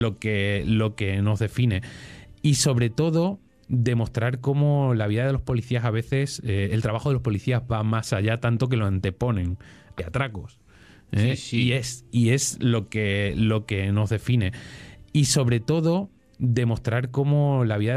lo que nos define. Y sobre todo, demostrar cómo la vida de los policías a veces, el trabajo de los policías va más allá, tanto que lo anteponen de atracos. Sí, sí. Y es lo que nos define. Y sobre todo, demostrar cómo la vida